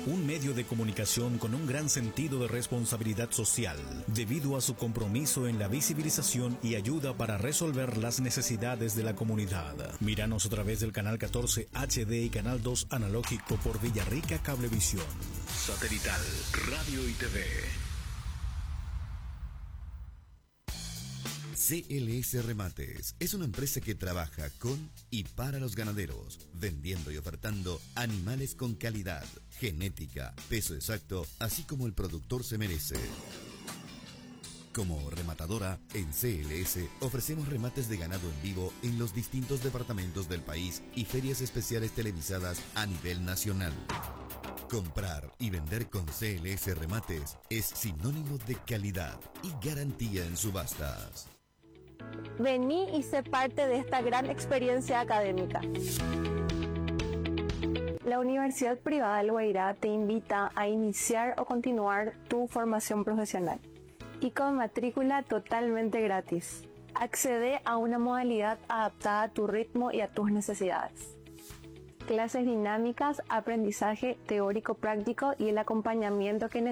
un medio de comunicación con un gran sentido de responsabilidad social, debido a su compromiso en la visibilización y ayuda para resolver las necesidades de la comunidad. Míranos a través del canal 14 HD y canal 2 analógico por Villarrica Cablevisión. Satelital, radio y TV. CLS Remates es una empresa que trabaja con y para los ganaderos, vendiendo y ofertando animales con calidad, genética, peso exacto, así como el productor se merece. Como rematadora, en CLS ofrecemos remates de ganado en vivo en los distintos departamentos del país y ferias especiales televisadas a nivel nacional. Comprar y vender con CLS Remates es sinónimo de calidad y garantía en subastas. Vení y sé parte de esta gran experiencia académica. La Universidad Privada del Guairá te invita a iniciar o continuar tu formación profesional y con matrícula totalmente gratis. Accede a una modalidad adaptada a tu ritmo y a tus necesidades. Clases dinámicas, aprendizaje teórico-práctico y el acompañamiento que necesitas